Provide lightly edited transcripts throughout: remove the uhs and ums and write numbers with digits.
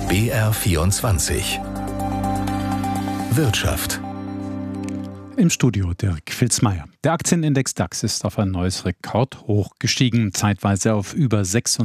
BR24 Wirtschaft. Im Studio Dirk Filzmeier. Der Aktienindex DAX ist auf ein neues Rekordhoch gestiegen, zeitweise auf über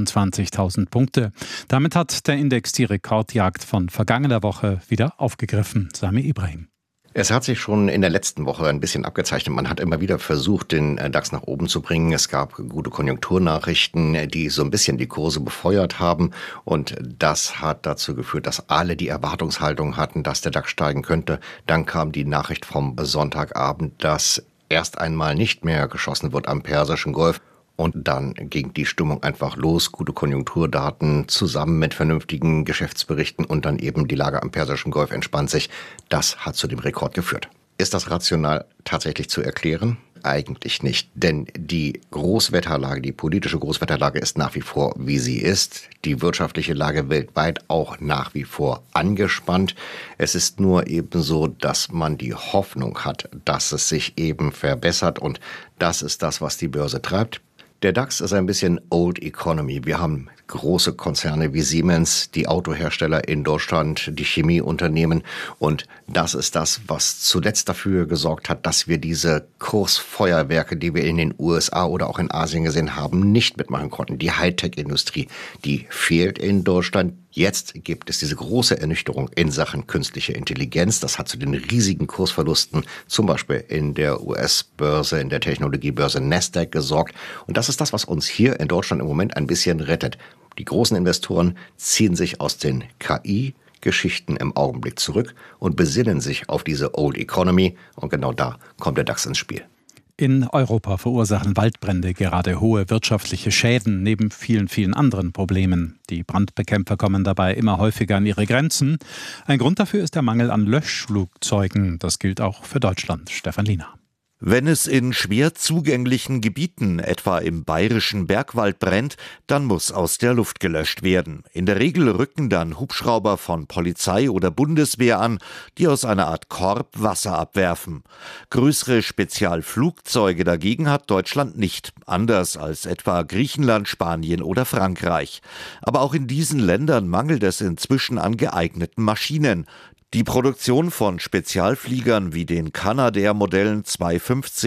26.000 Punkte. Damit hat der Index die Rekordjagd von vergangener Woche wieder aufgegriffen. Sami Ibrahim. Es hat sich schon in der letzten Woche ein bisschen abgezeichnet. Man hat immer wieder versucht, den DAX nach oben zu bringen. Es gab gute Konjunkturnachrichten, die so ein bisschen die Kurse befeuert haben. Und das hat dazu geführt, dass alle die Erwartungshaltung hatten, dass der DAX steigen könnte. Dann kam die Nachricht vom Sonntagabend, dass erst einmal nicht mehr geschossen wird am Persischen Golf. Und dann ging die Stimmung einfach los. Gute Konjunkturdaten zusammen mit vernünftigen Geschäftsberichten und dann eben die Lage am Persischen Golf entspannt sich. Das hat zu dem Rekord geführt. Ist das rational tatsächlich zu erklären? Eigentlich nicht, denn die Großwetterlage, die politische Großwetterlage ist nach wie vor, wie sie ist. Die wirtschaftliche Lage weltweit auch nach wie vor angespannt. Es ist nur eben so, dass man die Hoffnung hat, dass es sich eben verbessert und das ist das, was die Börse treibt. Der DAX ist ein bisschen Old Economy. Wir haben große Konzerne wie Siemens, die Autohersteller in Deutschland, die Chemieunternehmen. Und das ist das, was zuletzt dafür gesorgt hat, dass wir diese Kursfeuerwerke, die wir in den USA oder auch in Asien gesehen haben, nicht mitmachen konnten. Die Hightech-Industrie, die fehlt in Deutschland. Jetzt gibt es diese große Ernüchterung in Sachen künstliche Intelligenz. Das hat zu den riesigen Kursverlusten, zum Beispiel in der US-Börse, in der Technologiebörse Nasdaq gesorgt. Und das ist das, was uns hier in Deutschland im Moment ein bisschen rettet. Die großen Investoren ziehen sich aus den KI-Geschichten im Augenblick zurück und besinnen sich auf diese Old Economy. Und genau da kommt der DAX ins Spiel. In Europa verursachen Waldbrände gerade hohe wirtschaftliche Schäden neben vielen, vielen anderen Problemen. Die Brandbekämpfer kommen dabei immer häufiger an ihre Grenzen. Ein Grund dafür ist der Mangel an Löschflugzeugen. Das gilt auch für Deutschland. Stefan Liener. Wenn es in schwer zugänglichen Gebieten, etwa im bayerischen Bergwald, brennt, dann muss aus der Luft gelöscht werden. In der Regel rücken dann Hubschrauber von Polizei oder Bundeswehr an, die aus einer Art Korb Wasser abwerfen. Größere Spezialflugzeuge dagegen hat Deutschland nicht, anders als etwa Griechenland, Spanien oder Frankreich. Aber auch in diesen Ländern mangelt es inzwischen an geeigneten Maschinen. Die Produktion von Spezialfliegern wie den Canadair-Modellen 250